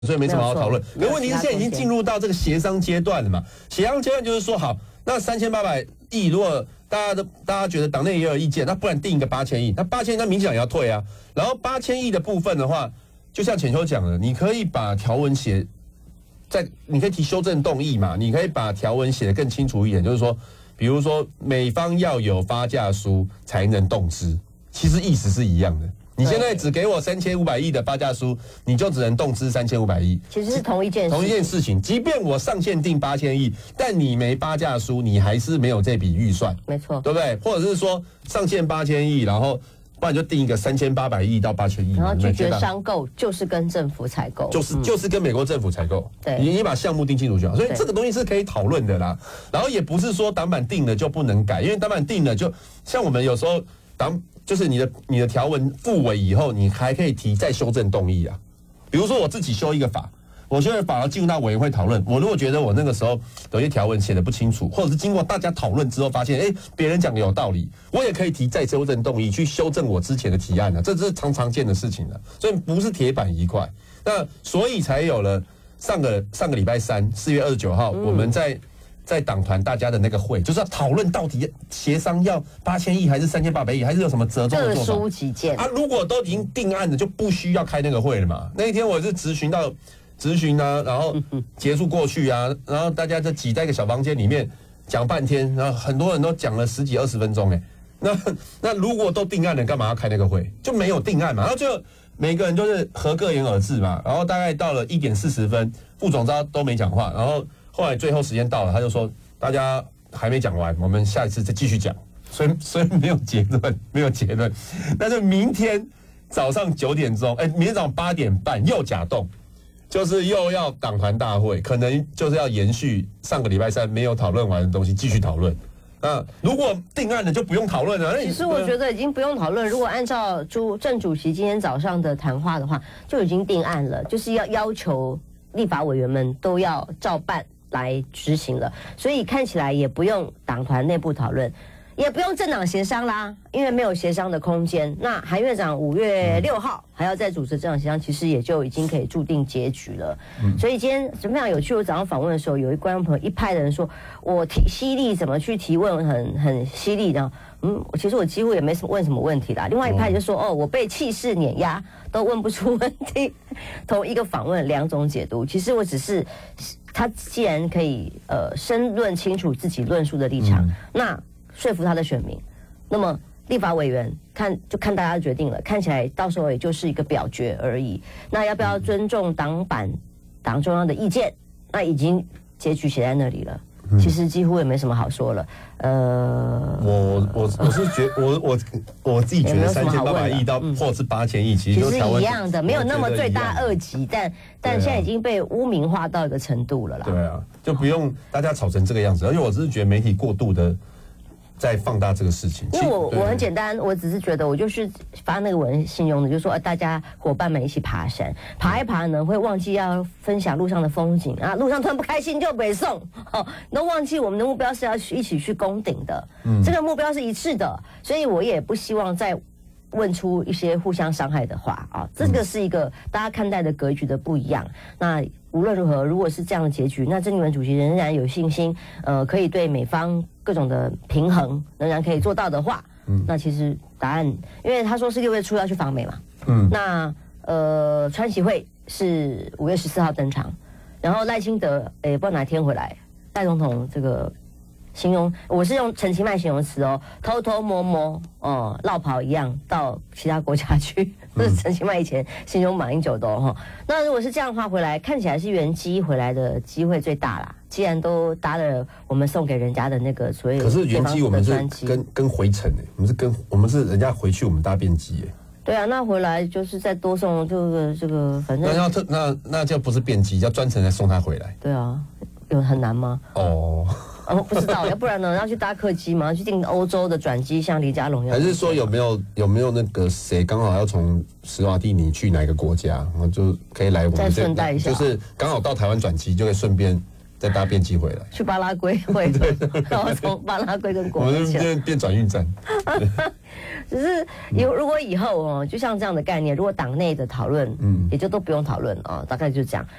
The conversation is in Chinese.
所以没什么好讨论。可问题是现在已经进入到这个协商阶段了嘛？协商阶段就是说，好，那3800亿，如果大家觉得党内也有意见，那不然定一个8000亿，那8000亿那民进党也要退啊。然后8000亿的部分的话，就像浅秋讲的，你可以把条文写你可以提修正动议嘛，你可以把条文写得更清楚一点，就是说，比如说美方要有发价书才能动资，其实意思是一样的。你现在只给我3500亿的发价书，你就只能动资3500亿， 其实是同一件事情。即便我上限定8000亿，但你没发价书，你还是没有这笔预算， 没错， 对不对？或者是说上限8000亿，然后不然就定一个3800亿到8000亿， 然后拒绝商购，就是跟政府采购， 就是跟美国政府采购。 对， 你把项目定清楚就好。所以这个东西是可以讨论的啦。然后也不是说党版定了就不能改，因为党版定了就像我们有时候就是你的条文复委以后，你还可以提再修正动议啊。比如说我自己修一个法，我修的法要进入到委员会讨论，我如果觉得我那个时候有些条文写的不清楚，或者是经过大家讨论之后发现，别人讲的有道理，我也可以提再修正动议去修正我之前的提案啊，这是常见的事情了，所以不是铁板一块。那所以才有了上个礼拜三4月29号，我们在党团大家的那个会，就是要讨论到底协商要8000亿还是3800亿，还是有什么折中的做法。 各抒己见啊！如果都已经定案了，就不需要开那个会了嘛。那一天我是质询啊，然后结束过去啊，然后大家就挤在一个小房间里面讲半天，然后很多人都讲了10几20分钟那如果都定案了，干嘛要开那个会？就没有定案嘛，然后就每个人就是合各言而至嘛。然后大概到了1点40分，副总召都没讲话，然后后来最后时间到了，他就说大家还没讲完，我们下一次再继续讲。所以没有结论，但是明天早上9点钟，明天早上8点半又假动。就是又要党团大会，可能就是要延续上个礼拜三没有讨论完的东西继续讨论。那如果定案了就不用讨论了。 其实我觉得已经不用讨论。如果按照郑主席今天早上的谈话的话，就已经定案了，就是要求立法委员们都要照办来执行了。所以看起来也不用党团内部讨论。也不用政党协商啦，因为没有协商的空间。那韩院长5月6号还要再主持政党协商，其实也就已经可以注定结局了。所以今天非常有趣。我早上访问的时候，有一观众朋友一派的人说，我犀利怎么去提问很犀利的。其实我几乎也没问什么问题啦。另外一派就说，我被气势碾压，都问不出问题。同一个访问2种解读，其实我只是他既然可以申论清楚自己论述的立场，那说服他的选民，那么立法委员看大家决定了，看起来到时候也就是一个表决而已。那要不要尊重党中央的意见？那已经结局写在那里了。其实几乎也没什么好说了。 我是觉得我自己觉得3800亿到或者是8000亿，其实一样的，没有那么罪大恶极，但现在已经被污名化到一个程度了啦。 对啊，就不用大家吵成这个样子。而且我只是觉得媒体过度的在放大这个事情。 因为我很简单，我只是觉得我就是发那个文形容的，就是说大家伙伴们一起爬山，爬一爬呢会忘记要分享路上的风景啊，路上突然不开心就北宋，都忘记我们的目标是要一起去攻顶的，这个目标是一致的，所以我也不希望再问出一些互相伤害的话啊，这个是一个大家看待的格局的不一样。那无论如何，如果是这样的结局，那郑丽文主席仍然有信心，可以对美方各种的平衡仍然可以做到的话，那其实答案，因为他说是6月初要去访美嘛，那川习会是5月14号登场，然后赖清德不知道哪天回来，赖总统这个形容，我是用陈其迈形容词偷偷摸摸落跑一样到其他国家去，这是陈其迈以前形容马英九的那如果是这样的话，回来看起来是原机回来的机会最大啦。既然都搭了我们送给人家的那个所谓的， 可是原机我们是跟回程我们是人家回去我们搭便机对啊，那回来就是再多送这个，反正那就不是便机，要专程来送他回来。 对啊，有很难吗？不知道，要不然呢？要去搭客机吗？去订欧洲的转机，像李佳龙一样。 还是说有没有那个谁刚好要从史瓦蒂尼去哪个国家，然后就可以来我们再顺带一下， 就是刚好到台湾转机，就可以顺便再搭便机回来。 去巴拉圭会合，然后从巴拉圭跟国我门签。 们变转运站。 只是如果以后哦，就像这样的概念，如果党内的讨论，也就都不用讨论哦，大概就这样。